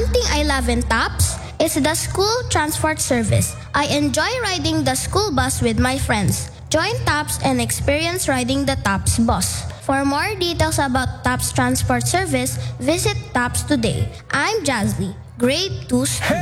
One thing I love in TAPS is the school transport service. I enjoy riding the school bus with my friends. Join TAPS and experience riding the TAPS bus. For more details about TAPS transport service, visit TAPS today. I'm Jazzy, grade 2 student.